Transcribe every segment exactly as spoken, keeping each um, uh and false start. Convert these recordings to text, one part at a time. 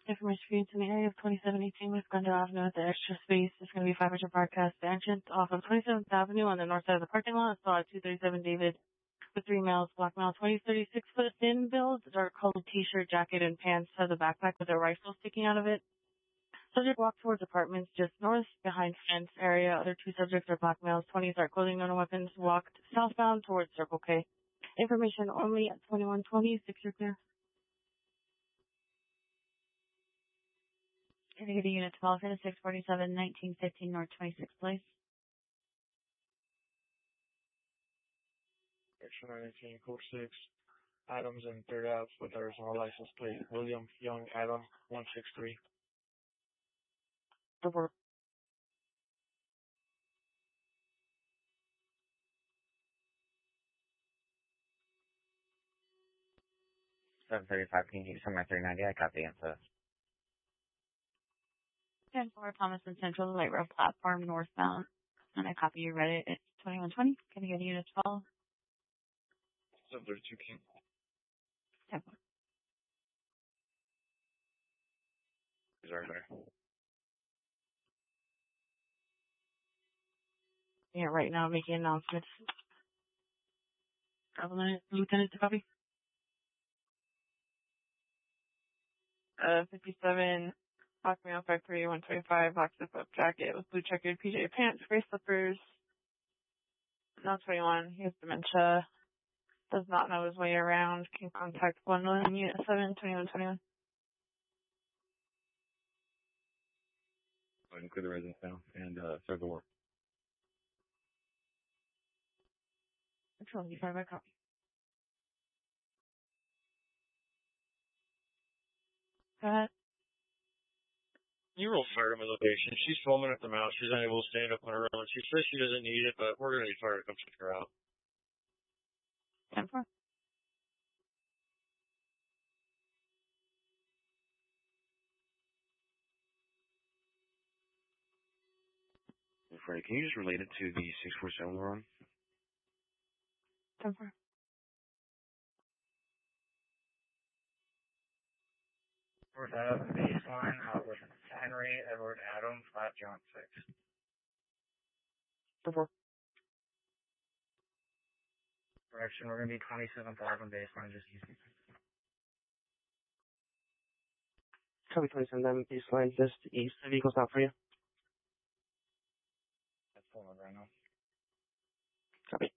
Information for you in the area of twenty-seven eighteen West Glendale Avenue at the extra space. It's going to be five hundred Broadcast entrance off of twenty-seventh Avenue on the north side of the parking lot. Saw at two thirty-seven David with three males, black male, twenty, thirty-six foot thin build, dark colored t-shirt, jacket, and pants, has a backpack with a rifle sticking out of it. Subject walked towards apartments just north, behind fence area. Other two subjects are black males, twenty, dark clothing, no weapons, walked southbound towards Circle K. Information only at twenty-one twenty, six you're clear. Can I get a unit twelve for the six forty-seven nineteen fifteen North twenty-sixth Place? Section nineteen, code six, Adams and third Ave with Arizona license plate, William Young Adam, one six three. Report. seven thirty-five, can you send my three ninety? I got the answer. ten four Thomason Central, Light Rail Platform, northbound. And I copy you read it. It's twenty-one twenty. Can I get a unit twelve? seven thirty-two, King. ten four. Sorry, sorry. Yeah, right now making announcements. Lieutenant, Lieutenant to copy. Uh, fifty-seven, Black male, five three, one twenty-five, black zip-up jacket with blue checkered P J pants, gray slippers. Not twenty-one, he has dementia. Does not know his way around. Can contact one William Unit seven, twenty-one twenty-one. Go ahead and clear the residence now and uh, start the work. Control, you find my copy. Go ahead. You roll fire to my location. She's foaming at the mouth. She's unable to stand up on her own. She says she doesn't need it, but we're going to need fire to come check her out. ten four. Freddie, can you just relate it to the six four seven we're on? ten four. North Ave, baseline, out with Henry, Edward, Adam, flat, John, six. Report. Correction, we're going to be twenty-seventh Avenue baseline, just east. Copy twenty-seven Avenue baseline, just east. The vehicle's out for you. That's pulling right now. Copy.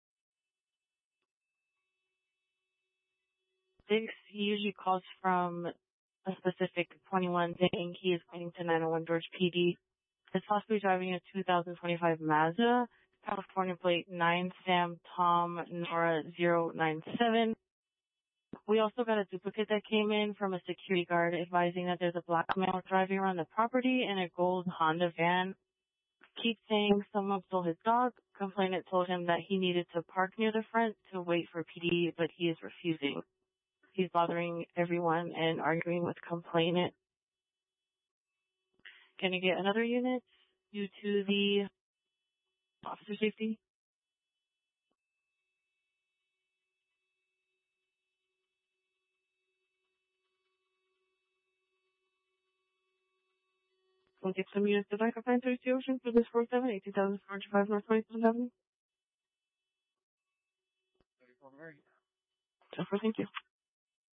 Six, he usually calls from a specific twenty-one thing. He is pointing to nine oh one George P D. Is possibly driving a two thousand twenty-five Mazda, California plate nine Sam Tom Nora zero nine seven. We also got a duplicate that came in from a security guard advising that there's a black male driving around the property in a gold Honda van. Keeps saying someone stole his dog. Complainant told him that he needed to park near the front to wait for P D, but he is refusing. He's bothering everyone and arguing with complainant. Can you get another unit due to the officer safety? We'll get some units to back up nine thirty-two Ocean for this four seven eight two thousand four hundred five North twenty-seventh Avenue. thirty-four, Mary. Jennifer, thank you.